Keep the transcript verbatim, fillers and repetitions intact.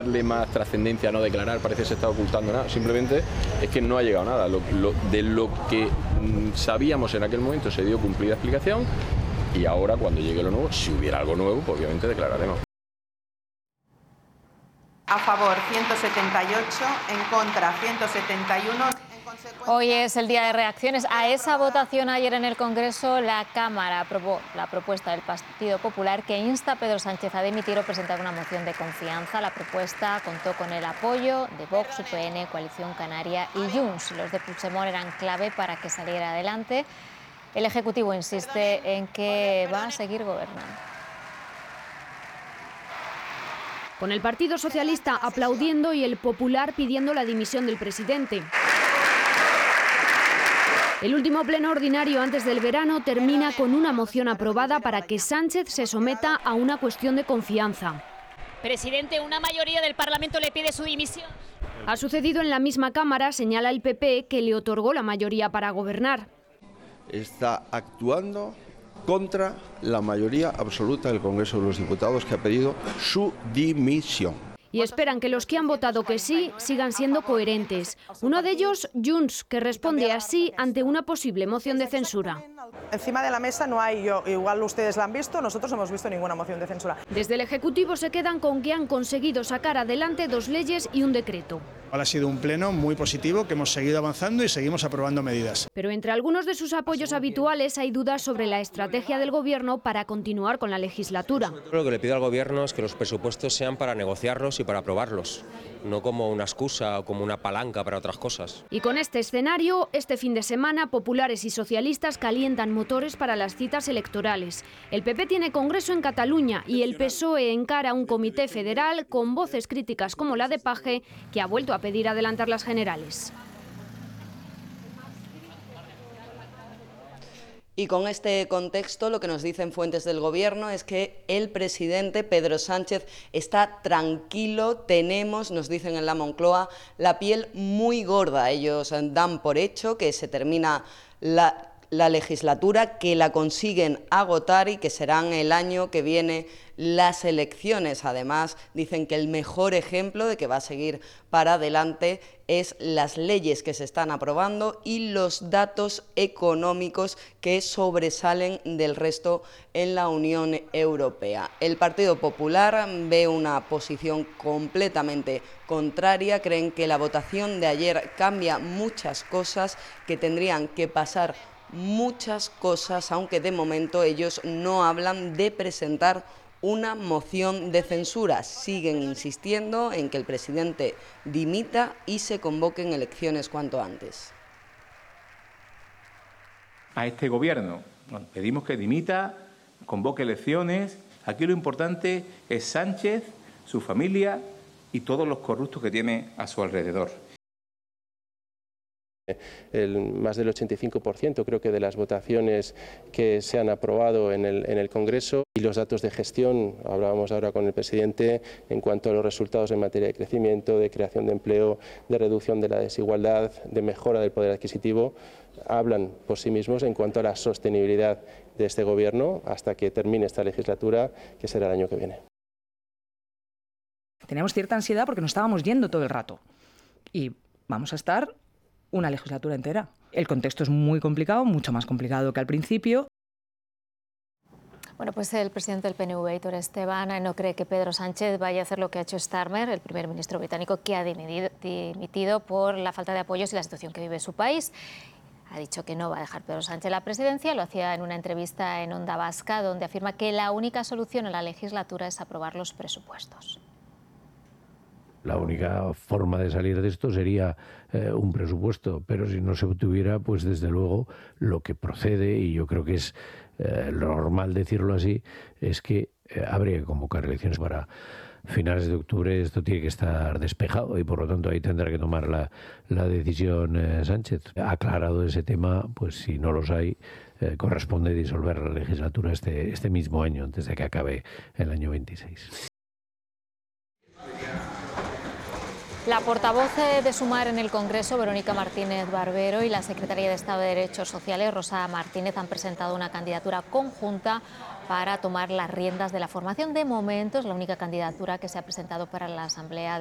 Darle más trascendencia a no declarar, parece que se está ocultando nada, simplemente es que no ha llegado nada. Lo, lo, de lo que mm, sabíamos en aquel momento se dio cumplida explicación y ahora cuando llegue lo nuevo, si hubiera algo nuevo, pues obviamente declararemos. A favor ciento setenta y ocho, en contra ciento setenta y uno. Hoy es el día de reacciones a esa votación ayer en el Congreso. La Cámara aprobó la propuesta del Partido Popular que insta a Pedro Sánchez a dimitir o presentar una moción de confianza. La propuesta contó con el apoyo de Vox, U P N, Coalición Canaria y Junts. Los de Puigdemont eran clave para que saliera adelante. El Ejecutivo insiste en que va a seguir gobernando. Con el Partido Socialista aplaudiendo y el Popular pidiendo la dimisión del presidente. El último pleno ordinario antes del verano termina con una moción aprobada para que Sánchez se someta a una cuestión de confianza. Presidente, una mayoría del Parlamento le pide su dimisión. Ha sucedido en la misma Cámara, señala el P P, que le otorgó la mayoría para gobernar. Está actuando contra la mayoría absoluta del Congreso de los Diputados, que ha pedido su dimisión. Y esperan que los que han votado que sí sigan siendo coherentes. Uno de ellos, Junts, que responde así ante una posible moción de censura. Encima de la mesa no hay, yo, igual ustedes la han visto, nosotros no hemos visto ninguna moción de censura. Desde el Ejecutivo se quedan con que han conseguido sacar adelante dos leyes y un decreto. Ha sido un pleno muy positivo, que hemos seguido avanzando y seguimos aprobando medidas. Pero entre algunos de sus apoyos habituales hay dudas sobre la estrategia del Gobierno para continuar con la legislatura. Lo que le pido al Gobierno es que los presupuestos sean para negociarlos y para aprobarlos, no como una excusa o como una palanca para otras cosas. Y con este escenario, este fin de semana, populares y socialistas calientan motores para las citas electorales. El P P tiene congreso en Cataluña y el P S O E encara un comité federal con voces críticas como la de Paje, que ha vuelto a pedir adelantar las generales. Y con este contexto, lo que nos dicen fuentes del Gobierno es que el presidente Pedro Sánchez está tranquilo. Tenemos, nos dicen en la Moncloa, la piel muy gorda. Ellos dan por hecho que se termina la la legislatura, que la consiguen agotar y que serán el año que viene las elecciones. Además, dicen que el mejor ejemplo de que va a seguir para adelante es las leyes que se están aprobando y los datos económicos que sobresalen del resto en la Unión Europea. El Partido Popular ve una posición completamente contraria. Creen que la votación de ayer cambia muchas cosas, que tendrían que pasar muchas cosas, aunque de momento ellos no hablan de presentar una moción de censura. Siguen insistiendo en que el presidente dimita y se convoquen elecciones cuanto antes. A este gobierno bueno, pedimos que dimita, convoque elecciones. Aquí lo importante es Sánchez, su familia y todos los corruptos que tiene a su alrededor. El, más del ochenta y cinco por ciento creo que de las votaciones que se han aprobado en el, en el Congreso, y los datos de gestión, hablábamos ahora con el presidente en cuanto a los resultados en materia de crecimiento, de creación de empleo, de reducción de la desigualdad, de mejora del poder adquisitivo, hablan por sí mismos en cuanto a la sostenibilidad de este Gobierno hasta que termine esta legislatura, que será el año que viene. Teníamos cierta ansiedad porque nos estábamos yendo todo el rato y vamos a estar una legislatura entera. El contexto es muy complicado, mucho más complicado que al principio. Bueno, pues el presidente del P N V, Aitor Esteban, no cree que Pedro Sánchez vaya a hacer lo que ha hecho Starmer, el primer ministro británico, que ha dimitido por la falta de apoyos y la situación que vive su país. Ha dicho que no va a dejar Pedro Sánchez la presidencia. Lo hacía en una entrevista en Onda Vasca, donde afirma que la única solución en la legislatura es aprobar los presupuestos. La única forma de salir de esto sería eh, un presupuesto, pero si no se obtuviera, pues desde luego lo que procede, y yo creo que es eh, lo normal decirlo así, es que eh, habría que convocar elecciones para finales de octubre. Esto tiene que estar despejado y por lo tanto ahí tendrá que tomar la, la decisión eh, Sánchez. Aclarado ese tema, pues si no los hay, eh, corresponde disolver la legislatura este, este mismo año, antes de que acabe el año veintiséis. La portavoz de Sumar en el Congreso, Verónica Martínez Barbero, y la secretaria de Estado de Derechos Sociales, Rosa Martínez, han presentado una candidatura conjunta para tomar las riendas de la formación. De momento es la única candidatura que se ha presentado para la Asamblea